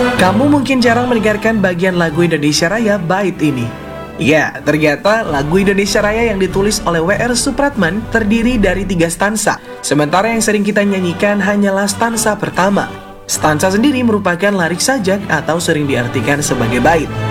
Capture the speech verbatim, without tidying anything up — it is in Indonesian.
Kamu mungkin jarang mendengarkan bagian lagu Indonesia Raya bait ini. Ya, ternyata lagu Indonesia Raya yang ditulis oleh W R Supratman terdiri dari tiga stansa, sementara yang sering kita nyanyikan hanyalah stansa pertama. Stansa sendiri merupakan lirik sajak atau sering diartikan sebagai bait.